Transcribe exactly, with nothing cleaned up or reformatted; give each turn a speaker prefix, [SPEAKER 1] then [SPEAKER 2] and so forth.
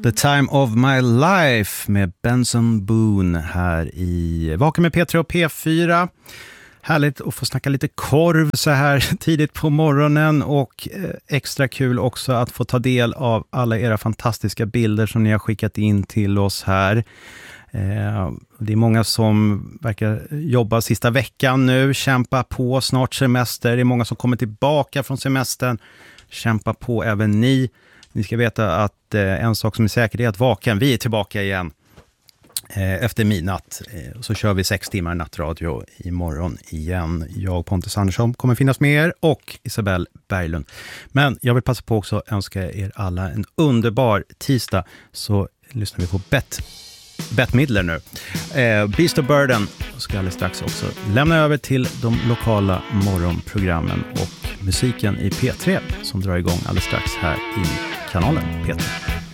[SPEAKER 1] The Time of My Life med Benson Boone här i Vaken med P tre och P fyra. Härligt att få snacka lite korv så här tidigt på morgonen, och extra kul också att få ta del av alla era fantastiska bilder som ni har skickat in till oss här. Det är många som verkar jobba sista veckan nu, kämpa på, snart semester. Det är många som kommer tillbaka från semestern. Kämpa på även ni. Ni ska veta att eh, en sak som är säker är att Vaken, vi är tillbaka igen eh, efter midnatt. Eh, så kör vi sex timmar nattradio imorgon igen. Jag, Pontus Andersson, kommer finnas med er, och Isabelle Berglund. Men jag vill passa på också att önska er alla en underbar tisdag. Så lyssnar vi på Bet, Bet Midler nu. Eh, Beast of Burden ska alldeles strax också lämna över till de lokala morgonprogrammen och musiken i P tre som drar igång alldeles strax här i kanalen P tre.